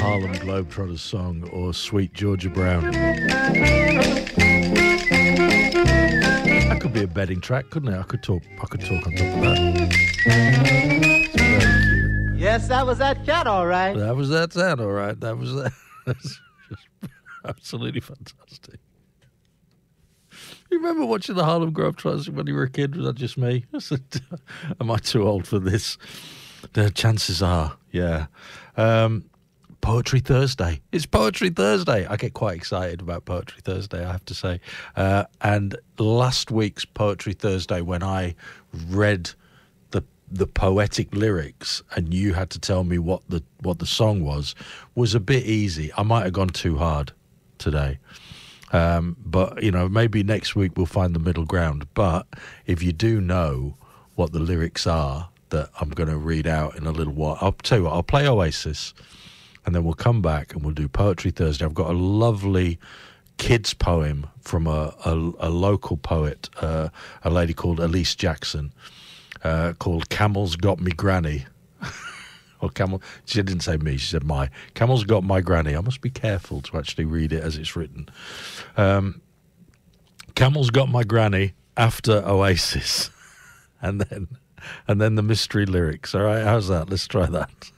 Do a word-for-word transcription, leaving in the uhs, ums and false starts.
Harlem Globetrotters song or Sweet Georgia Brown. That could be a bedding track, couldn't it? I could talk. I could talk on top of that. It's very cute. Yes, that was that cat, all right. That was that sound, all right. That was that. That's just absolutely fantastic. You remember watching the Harlem Globetrotters when you were a kid? Was that just me? I said, am I too old for this? The chances are, yeah. Um, Poetry Thursday. It's Poetry Thursday. I get quite excited about Poetry Thursday, I have to say. Uh, and last week's Poetry Thursday, when I read the the poetic lyrics and you had to tell me what the what the song was, was a bit easy. I might have gone too hard today. Um, but, you know, maybe next week we'll find the middle ground. But if you do know what the lyrics are that I'm going to read out in a little while, I'll tell you what, I'll play Oasis and then we'll come back and we'll do Poetry Thursday. I've got a lovely kids poem from a, a, a local poet, uh, a lady called Elise Jackson, uh, called Camel's Got Me Granny. Or Camel, she didn't say me, she said my. Camel's Got My Granny. I must be careful to actually read it as it's written. Um, Camel's Got My Granny after Oasis. and then and then the mystery lyrics. All right, how's that? Let's try that.